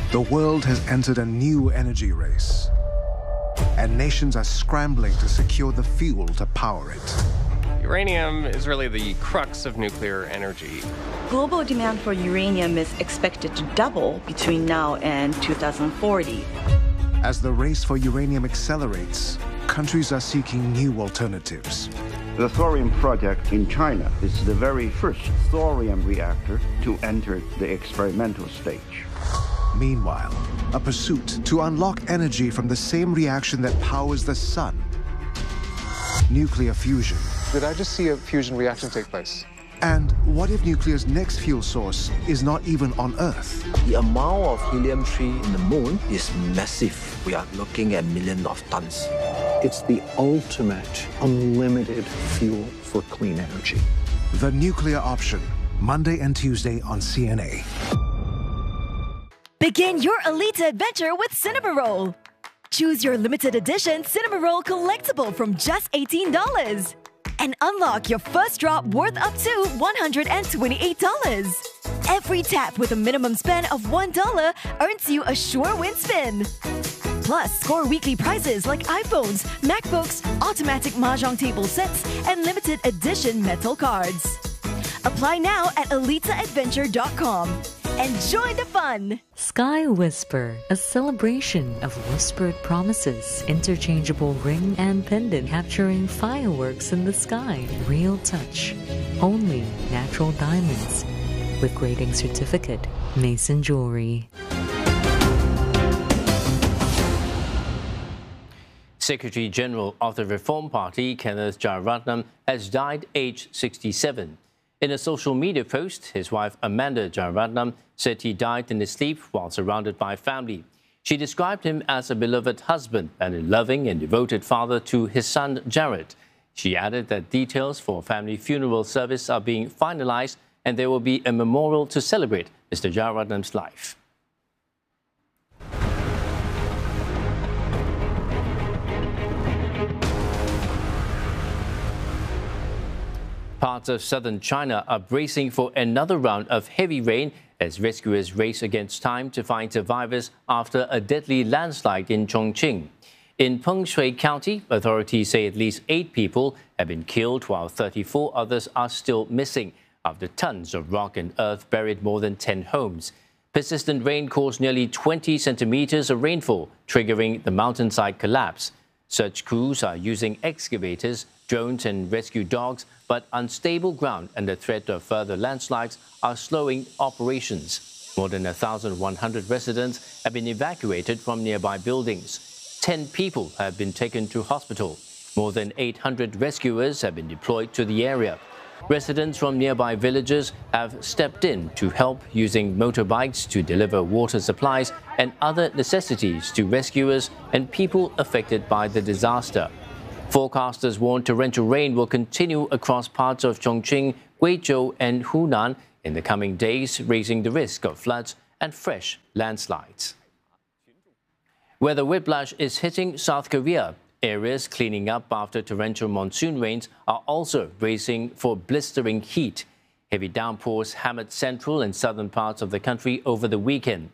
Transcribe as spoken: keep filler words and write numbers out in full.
The world has entered a new energy race, and nations are scrambling to secure the fuel to power it. Uranium is really the crux of nuclear energy. Global demand for uranium is expected to double between now and two thousand forty. As the race for uranium accelerates, countries are seeking new alternatives. The thorium project in China is the very first thorium reactor to enter the experimental stage. Meanwhile, a pursuit to unlock energy from the same reaction that powers the sun. Nuclear fusion. Did I just see a fusion reaction take place? And what if nuclear's next fuel source is not even on Earth? The amount of helium three in the moon is massive. We are looking at millions of tons. It's the ultimate unlimited fuel for clean energy. The Nuclear Option, Monday and Tuesday on C N A. Begin your elite adventure with Cinema Roll. Choose your limited edition Cinema Roll collectible from just eighteen dollars. And unlock your first drop worth up to one hundred twenty-eight dollars. Every tap with a minimum spend of one dollar earns you a sure win spin. Plus, score weekly prizes like iPhones, MacBooks, automatic mahjong table sets, and limited edition metal cards. Apply now at elita adventure dot com. Enjoy the fun! Sky Whisper, a celebration of whispered promises. Interchangeable ring and pendant capturing fireworks in the sky. Real touch. Only natural diamonds. With grading certificate. Mason Jewelry. Secretary General of the Reform Party, Kenneth Jeyaretnam, has died aged sixty-seven. In a social media post, his wife Amanda Jeyaretnam said he died in his sleep while surrounded by family. She described him as a beloved husband and a loving and devoted father to his son Jared. She added that details for a family funeral service are being finalized and there will be a memorial to celebrate Mister Jeyaretnam's life. Parts of southern China are bracing for another round of heavy rain as rescuers race against time to find survivors after a deadly landslide in Chongqing. In Pengshui County, authorities say at least eight people have been killed while thirty-four others are still missing after tons of rock and earth buried more than ten homes. Persistent rain caused nearly twenty centimeters of rainfall, triggering the mountainside collapse. Search crews are using excavators, drones and rescue dogs, but unstable ground and the threat of further landslides are slowing operations. More than one thousand one hundred residents have been evacuated from nearby buildings. Ten people have been taken to hospital. More than eight hundred rescuers have been deployed to the area. Residents from nearby villages have stepped in to help using motorbikes to deliver water supplies and other necessities to rescuers and people affected by the disaster. Forecasters warn torrential rain will continue across parts of Chongqing, Guizhou and Hunan in the coming days, raising the risk of floods and fresh landslides. Weather whiplash is hitting South Korea. Areas cleaning up after torrential monsoon rains are also bracing for blistering heat. Heavy downpours hammered central and southern parts of the country over the weekend.